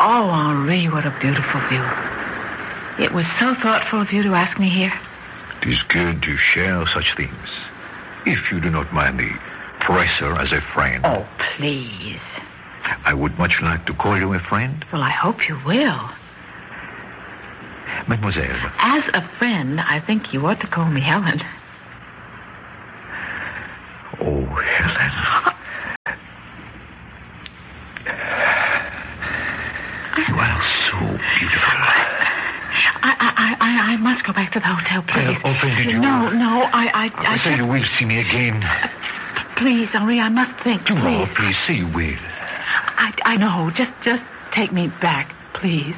Oh, Henri, what a beautiful view. It was so thoughtful of you to ask me here. It is good to share such things. If you do not mind the presser as a friend. Oh, please. I would much like to call you a friend. Well, I hope you will. Mademoiselle. As a friend, I think you ought to call me Helen. Oh, Helen. You are so beautiful. I must go back to the hotel, please. I have offended you. No, I say you will see me again. Please, Henri, I must think. Tomorrow, please, say you will. I know. Just take me back, please.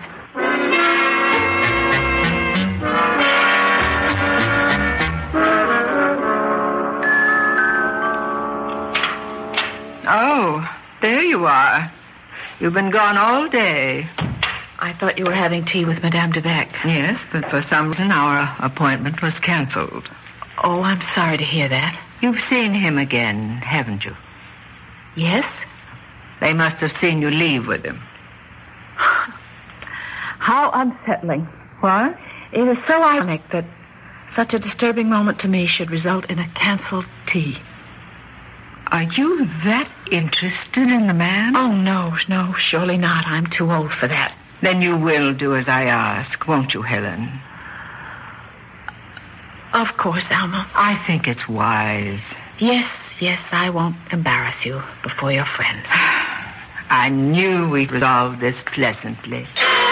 Oh, there you are. You've been gone all day. I thought you were having tea with Madame de Beck. Yes, but for some reason our appointment was canceled. Oh, I'm sorry to hear that. You've seen him again, haven't you? Yes? They must have seen you leave with him. How unsettling. What? It is so ironic that such a disturbing moment to me should result in a canceled tea. Are you that interested in the man? Oh, no, surely not. I'm too old for that. Then you will do as I ask, won't you, Helen? Of course, Alma. I think it's wise. Yes, I won't embarrass you before your friends. I knew we'd resolve this pleasantly.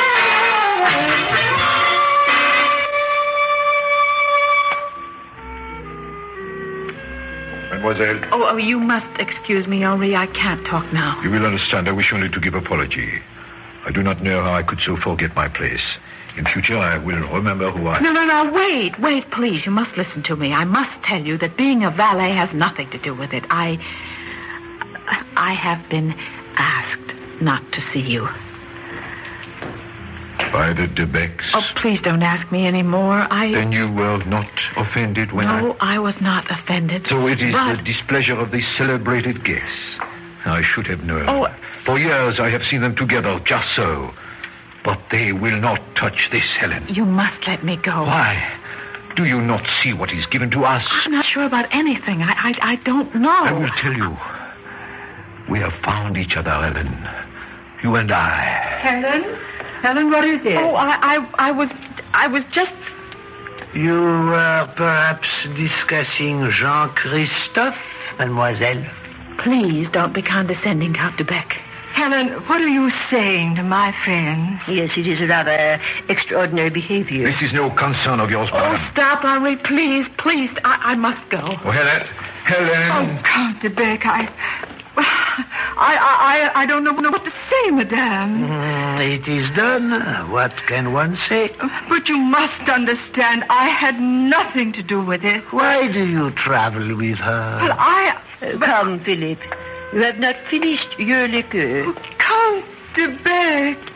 Mademoiselle. Oh, you must excuse me, Henri. I can't talk now. You will understand. I wish only to give apology. I do not know how I could so forget my place. In future, I will remember who I am. No, wait, please. You must listen to me. I must tell you that being a valet has nothing to do with it. I have been asked not to see you. By the de Becks? Oh, please don't ask me any more. Then you were not offended when No, I was not offended. So it is the displeasure of these celebrated guests. I should have known. Oh. For years I have seen them together, just so. But they will not touch this, Helen. You must let me go. Why? Do you not see what is given to us? I'm not sure about anything. I don't know. I will tell you. We have found each other, Helen. You and I. Helen, what is it? Oh, I was just... You were perhaps discussing Jean-Christophe, mademoiselle? Please don't be condescending, Count de Beck. Helen, what are you saying to my friends? Yes, it is rather extraordinary behavior. This is no concern of yours, madam. Oh, stop, Henri, please. I must go. Oh, Helen. Oh, Count de Beck, I don't know what to say, madame. It is done. What can one say? But you must understand, I had nothing to do with it. Why do you travel with her? Well, Come, Philip. You have not finished your liqueur. Count de Beck.